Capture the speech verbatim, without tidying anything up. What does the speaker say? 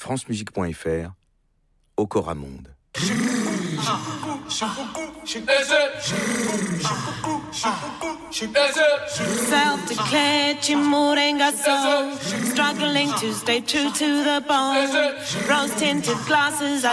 francemusique point f r, Okora Monde. Self-declared Chimurenga soul, struggling to stay true to the bone. Rose-tinted glasses, I